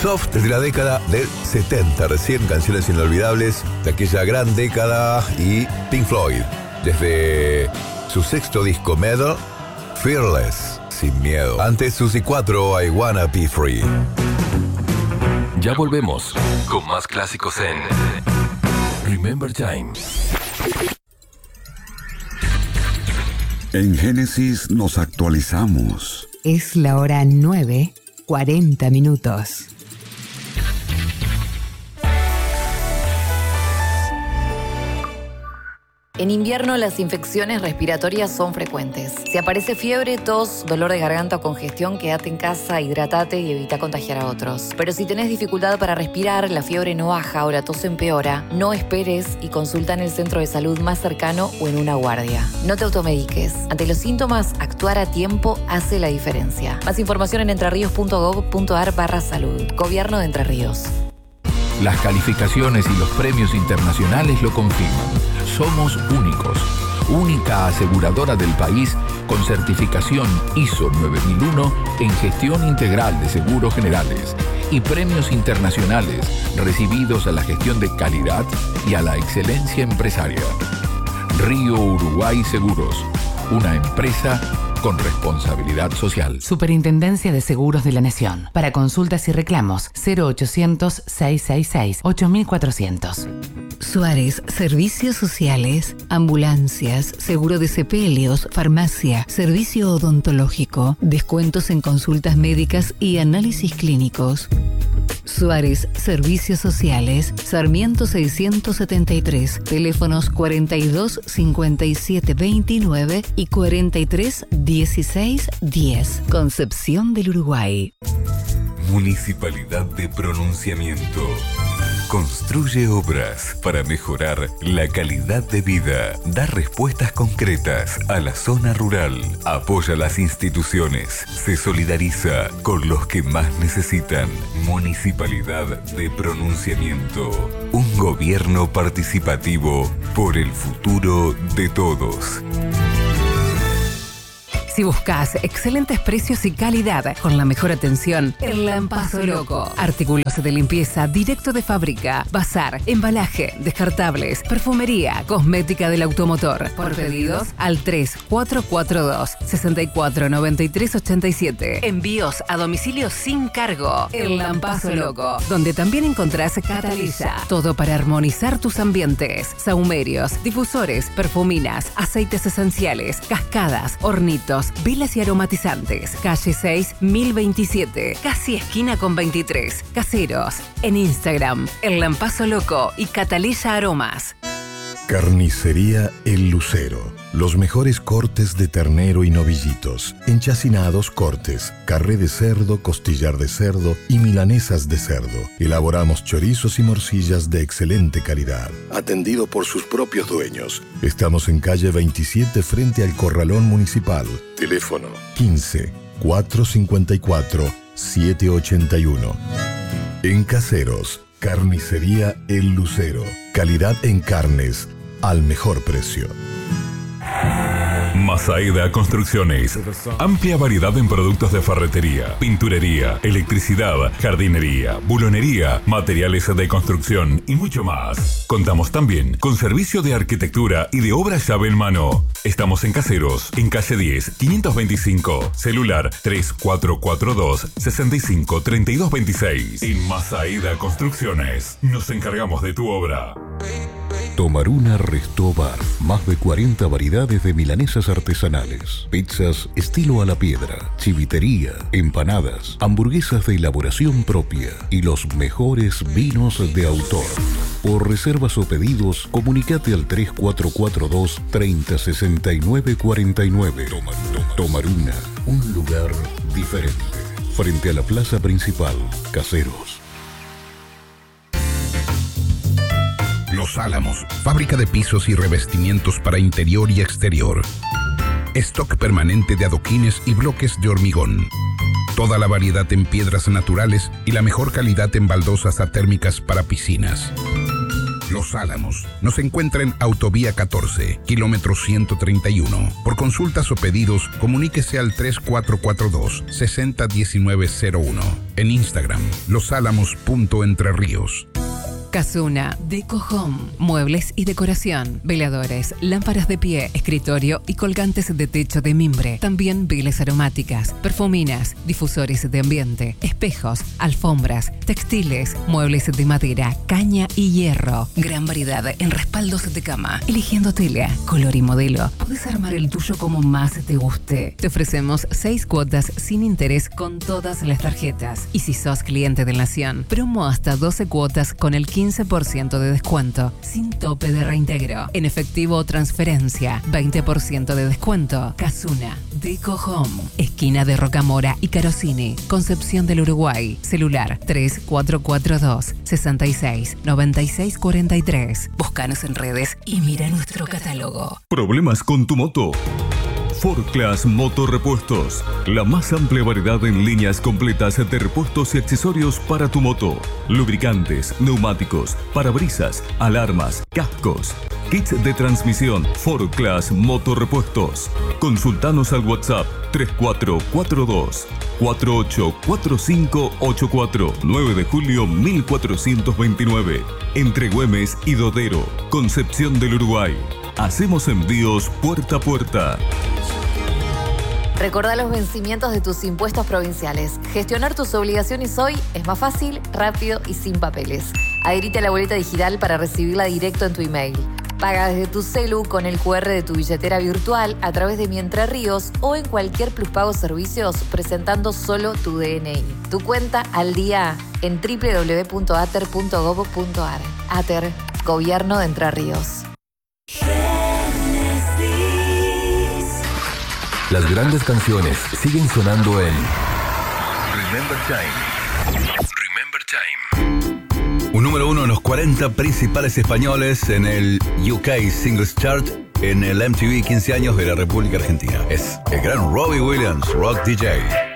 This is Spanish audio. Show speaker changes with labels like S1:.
S1: soft desde la década del 70, recién canciones inolvidables de aquella gran década, y Pink Floyd, desde su sexto disco Metal, Fearless, sin miedo. Antes Suzy 4, I Wanna Be Free.
S2: Ya volvemos con más clásicos en Remember Time.
S3: En Génesis nos actualizamos.
S4: Es la hora 9:40.
S5: En invierno las infecciones respiratorias son frecuentes. Si aparece fiebre, tos, dolor de garganta o congestión, quédate en casa, hidrátate y evita contagiar a otros. Pero si tenés dificultad para respirar, la fiebre no baja o la tos empeora, no esperes y consulta en el centro de salud más cercano o en una guardia. No te automediques. Ante los síntomas, actuar a tiempo hace la diferencia. Más información en entrerrios.gov.ar/salud. Gobierno de Entre Ríos.
S2: Las calificaciones y los premios internacionales lo confirman. Somos únicos. Única aseguradora del país con certificación ISO 9001 en gestión integral de seguros generales y premios internacionales recibidos a la gestión de calidad y a la excelencia empresaria. Río Uruguay Seguros, una empresa con responsabilidad social.
S4: Superintendencia de Seguros de la Nación. Para consultas y reclamos, 0800-666-8400. Suárez, Servicios Sociales, Ambulancias, Seguro de sepelios, Farmacia, Servicio Odontológico, descuentos en consultas médicas y análisis clínicos. Suárez, Servicios Sociales, Sarmiento 673, teléfonos 42 57 29 y 43 16 10. Concepción del Uruguay.
S6: Municipalidad de Pronunciamiento. Construye obras para mejorar la calidad de vida. Da respuestas concretas a la zona rural. Apoya las instituciones. Se solidariza con los que más necesitan. Municipalidad de Pronunciamiento. Un gobierno participativo por el futuro de todos.
S4: Si buscas excelentes precios y calidad con la mejor atención, El Lampazo Loco. Artículos de limpieza directo de fábrica, bazar, embalaje, descartables, perfumería, cosmética del automotor. Por pedidos al 3442-649387. Envíos a domicilio sin cargo. El Lampazo Loco, donde también encontrás Catalisa. Todo para armonizar tus ambientes. Sahumerios, difusores, perfuminas, aceites esenciales, cascadas, hornitos, velas y aromatizantes. Calle 6, 1027. Casi esquina con 23. Caseros. En Instagram, El Lampazo Loco y Catalisa Aromas.
S7: Carnicería El Lucero. Los mejores cortes de ternero y novillitos, enchacinados cortes, carré de cerdo, costillar de cerdo y milanesas de cerdo. Elaboramos chorizos y morcillas de excelente calidad. Atendido por sus propios dueños. Estamos en calle 27 frente al Corralón Municipal. Teléfono 15 454 781. En Caseros, Carnicería El Lucero. Calidad en carnes al mejor precio.
S6: Masaeda Construcciones. Amplia variedad en productos de ferretería, pinturería, electricidad, jardinería, bulonería, materiales de construcción y mucho más. Contamos también con servicio de arquitectura y de obra llave en mano. Estamos en Caseros, en calle 10, 525. Celular 3442-653226. En Masaeda Construcciones nos encargamos de tu obra.
S8: Tomaruna Resto Bar. Más de 40 variedades de milanesas artesanales, pizzas estilo a la piedra, chivitería, empanadas, hamburguesas de elaboración propia y los mejores vinos de autor. Por reservas o pedidos, comunicate al 3442 3069 49. Tomaruna, un lugar diferente. Frente a la plaza principal, Caseros.
S9: Los Álamos, fábrica de pisos y revestimientos para interior y exterior. Stock permanente de adoquines y bloques de hormigón. Toda la variedad en piedras naturales y la mejor calidad en baldosas atérmicas para piscinas. Los Álamos. Nos encuentra en Autovía 14, kilómetro 131. Por consultas o pedidos, comuníquese al 3442-601901. En Instagram, losalamos.entrerríos.
S4: Casuna, Deco Home, muebles y decoración, veladores, lámparas de pie, escritorio y colgantes de techo de mimbre. También velas aromáticas, perfuminas, difusores de ambiente, espejos, alfombras, textiles, muebles de madera, caña y hierro. Gran variedad en respaldos de cama. Eligiendo tela, color y modelo, puedes armar el tuyo como más te guste. Te ofrecemos 6 cuotas sin interés con todas las tarjetas. Y si sos cliente de Nación, promo hasta 12 cuotas con el 15% de descuento, sin tope de reintegro. En efectivo o transferencia, 20% de descuento. Casuna, Deco Home, esquina de Rocamora y Carosini, Concepción del Uruguay. Celular 3442-669643. Búscanos en redes y mira nuestro catálogo.
S10: ¿Problemas con tu moto? Ford Class Motorrepuestos, la más amplia variedad en líneas completas de repuestos y accesorios para tu moto. Lubricantes, neumáticos, parabrisas, alarmas, cascos, kits de transmisión. Ford Class Motorrepuestos. Consultanos al WhatsApp 3442 484584, 9 de julio 1429. Entre Güemes y Dodero, Concepción del Uruguay. Hacemos envíos puerta a puerta.
S5: Recordá los vencimientos de tus impuestos provinciales. Gestionar tus obligaciones hoy es más fácil, rápido y sin papeles. Adherite a la boleta digital para recibirla directo en tu email. Paga desde tu celu con el QR de tu billetera virtual a través de Mi Entre Ríos o en cualquier Pluspago Servicios presentando solo tu DNI. Tu cuenta al día en www.ater.gov.ar. Ater, Gobierno de Entre Ríos.
S8: Las grandes canciones siguen sonando en
S1: Remember Time. Un número 1 en los 40 principales españoles en el UK Singles Chart en el MTV 15 años de la República Argentina. Es el gran Robbie Williams, Rock DJ.